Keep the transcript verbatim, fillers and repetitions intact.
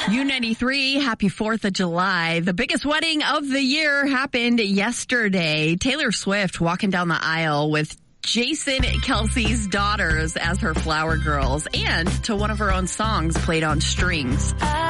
U ninety-three, happy fourth of July. The biggest wedding of the year happened yesterday. Taylor Swift walking down the aisle with Jason Kelce's daughters as her flower girls, and to one of her own songs played on strings.